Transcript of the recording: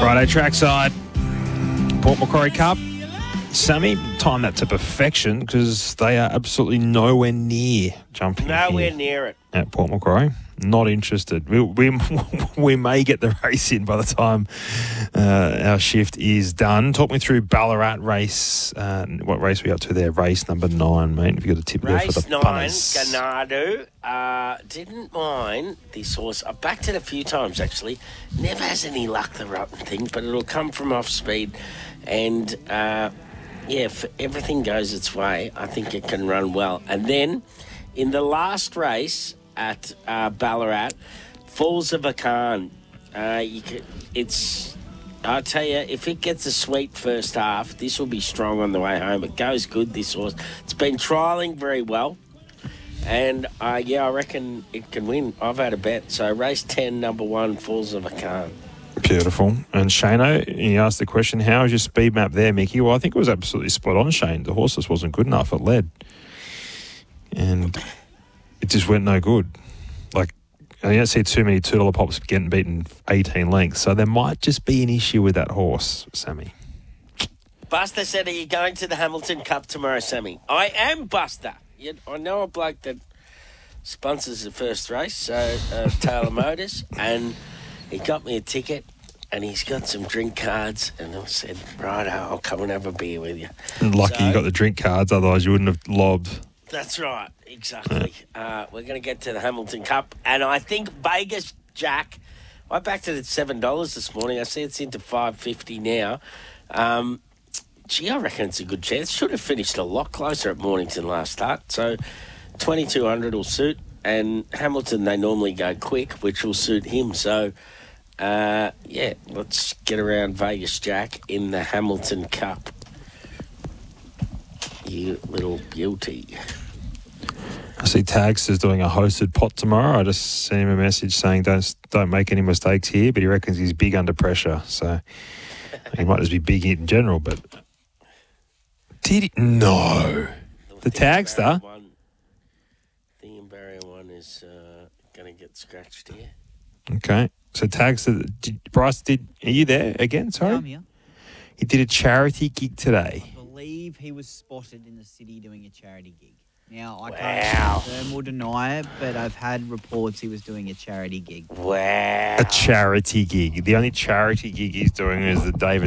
Righto, trackside. Port Macquarie Cup. Sammy, time that to perfection because they are absolutely nowhere near jumping Nowhere here near it. at Port Macquarie. Not interested. We may get the race in by the time our shift is done. Talk me through Ballarat race. What race are we up to there? Race number 9, mate. Have you got a tip there for Race the 9, punters? Ganado. Didn't mind this horse. I've backed it a few times, actually. Never has any luck, the rotten thing, but it'll come from off speed. And, if everything goes its way, I think it can run well. And then, in the last race at Ballarat, Falls of Akan. I tell you, if it gets a sweet first half, this will be strong on the way home. It goes good, this horse. It's been trialling very well. And, I reckon it can win. I've had a bet. So, race 10, number 1, Falls of Akan. Beautiful. And Shano, you asked the question, how is your speed map there, Mickey? Well, I think it was absolutely spot on, Shane. The horse just wasn't good enough. It led. And it just went no good. Like, I don't see too many $2 pops getting beaten 18 lengths. So there might just be an issue with that horse, Sammy. Buster said, are you going to the Hamilton Cup tomorrow, Sammy? I am, Buster. I know a bloke that sponsors the first race, so Taylor Motors, and he got me a ticket, and he's got some drink cards, and I said, right, I'll come and have a beer with you. Lucky you got the drink cards, otherwise you wouldn't have lobbed. That's right, exactly. We're going to get to the Hamilton Cup, and I think Vegas Jack, I backed it at $7 this morning. I see it's into $5.50 now. I reckon it's a good chance. Should have finished a lot closer at Mornington last start, so 2,200 will suit, and Hamilton, they normally go quick, which will suit him, so... let's get around Vegas Jack in the Hamilton Cup. You little beauty. I see Tags is doing a hosted pot tomorrow. I just sent him a message saying don't make any mistakes here, but he reckons he's big under pressure. So he might just be big in general, but did he? No. The Tagster? The Barrier one is going to get scratched here. Okay. So Tags, Bryce, are you there again? Sorry? Yeah, I'm here. He did a charity gig today. I believe he was spotted in the city doing a charity gig. Now, I Wow. can't confirm or deny it, but I've had reports he was doing a charity gig. Wow. A charity gig. The only charity gig he's doing is the David